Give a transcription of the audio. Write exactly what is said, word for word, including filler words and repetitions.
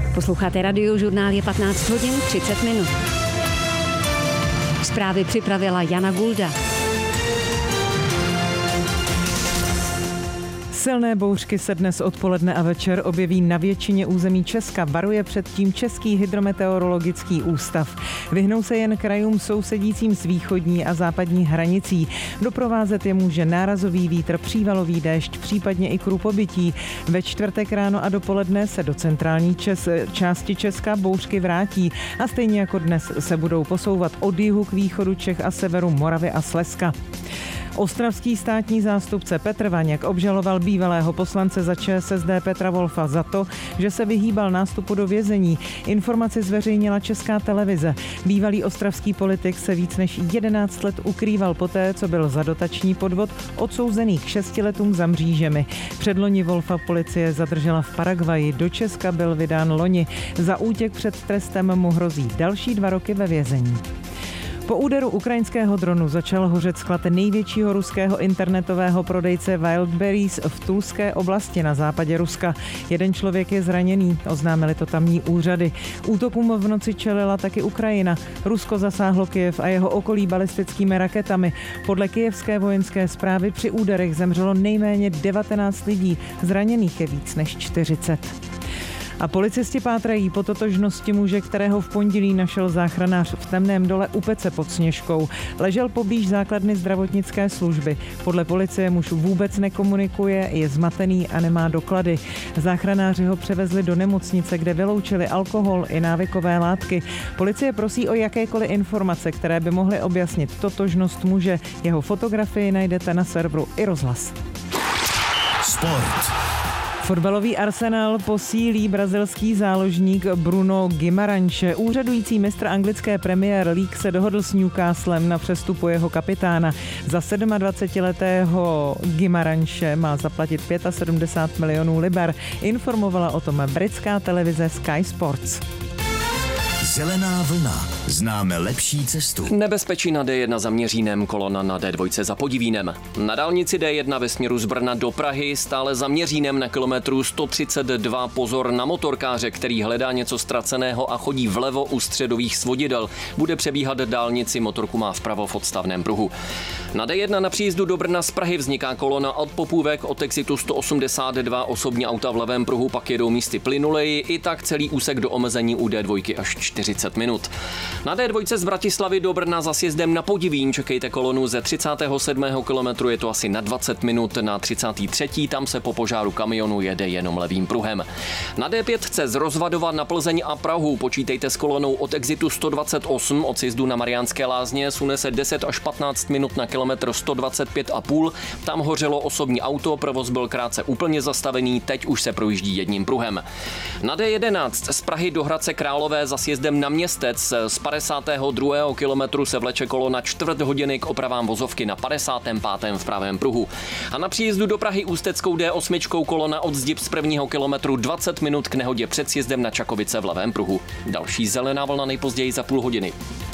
Posloucháte Radiožurnál, je patnáct hodin třicet minut. Zprávy připravila Jana Gulda. Silné bouřky se dnes odpoledne a večer objeví na většině území Česka, varuje před tím Český hydrometeorologický ústav. Vyhnou se jen krajům sousedícím s východní a západní hranicí. Doprovázet je může nárazový vítr, přívalový déšť, případně i krupobytí. Ve čtvrtek ráno a dopoledne se do centrální čes, části Česka bouřky vrátí a stejně jako dnes se budou posouvat od jihu k východu Čech a severu Moravy a Slezska. Ostravský státní zástupce Petr Vaněk obžaloval bývalého poslance za ČSSD Petra Wolfa za to, že se vyhýbal nástupu do vězení. Informaci zveřejnila Česká televize. Bývalý ostravský politik se víc než jedenáct let ukrýval poté, co byl za dotační podvod odsouzený k šesti letům za mřížemi. Předloni Wolfa policie zadržela v Paraguayi, do Česka byl vydán loni. Za útěk před trestem mu hrozí další dva roky ve vězení. Po úderu ukrajinského dronu začal hořet sklad největšího ruského internetového prodejce Wildberries v Tulské oblasti na západě Ruska. Jeden člověk je zraněný, oznámili to tamní úřady. Útokům v noci čelila taky Ukrajina. Rusko zasáhlo Kyjev a jeho okolí balistickými raketami. Podle kyjevské vojenské správy při úderech zemřelo nejméně devatenáct lidí, zraněných je víc než čtyřicet. A policisti pátrají po totožnosti muže, kterého v pondělí našel záchranář v Temném dole u Pece pod Sněžkou. Ležel poblíž základny zdravotnické služby. Podle policie muž vůbec nekomunikuje, je zmatený a nemá doklady. Záchranáři ho převezli do nemocnice, kde vyloučili alkohol i návykové látky. Policie prosí o jakékoliv informace, které by mohly objasnit totožnost muže. Jeho fotografii najdete na serveru i Rozhlas. Sport. Fotbalový Arsenal posílí brazilský záložník Bruno Guimarães. Úřadující mistr anglické Premier League se dohodl s Newcastlem na přestupu jeho kapitána. Za sedmadvacetiletého Guimarãese má zaplatit sedmdesát pět milionů liber. Informovala o tom britská televize Sky Sports. Zelená vlna. Známe lepší cestu. Nebezpečí na D jedna za Měřínem, kolona na D dva za Podivínem. Na dálnici D jedna ve směru z Brna do Prahy stále za Měřínem na kilometru sto třicet dva pozor na motorkáře, který hledá něco ztraceného a chodí vlevo u středových svodidel. Bude přebíhat dálnici, motorku má vpravo v odstavném pruhu. Na D jedna na příjezdu do Brna z Prahy vzniká kolona od Popůvek od exitu sto osmdesát dva, osobní auta v levém pruhu pak jedou místy plynuleji, i tak celý úsek do omezení u D dva až čtyřicet minut. Na D dva z Bratislavy do Brna za sjezdem na Podivín čekejte kolonu ze třicátého sedmého kilometru, je to asi na dvacet minut, na třicátém třetím tam se po požáru kamionu jede jenom levým pruhem. Na D pět z Rozvadova na Plzeň a Prahu počítejte s kolonou od exitu sto dvacet osm, od sjezdu na Mariánské Lázně sune se deset až patnáct minut na kilometr sto dvacet pět a půl, tam hořelo osobní auto, provoz byl krátce úplně zastavený, teď už se projíždí jedním pruhem. Na D jedenáct z Prahy do Hradce Králové za sjezdem na Městec z padesátého druhého kilometru se vleče kolona čtvrt hodiny k opravám vozovky na padesátém pátém v pravém pruhu. A na příjezdu do Prahy ústeckou D osm kolona od Zdic z prvního kilometru dvacet minut k nehodě před sjezdem na Čakovice v levém pruhu. Další zelená vlna nejpozději za půl hodiny.